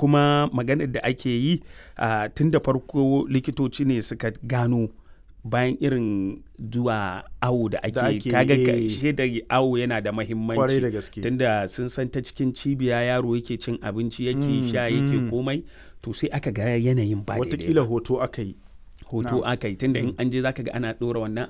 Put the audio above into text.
kuma maganar da ake yi tun da farko likitoci ne suka gano bayan irin zuwa awo da ake kaga da awo yana da mahimmanci tunda sun san ta cikin cibiya yaro yake cin abinci yake sha yake komai to sai aka ga yanayin ba daidai watakila hoto aka yi tunda in an je zaka ga ana ɗora wannan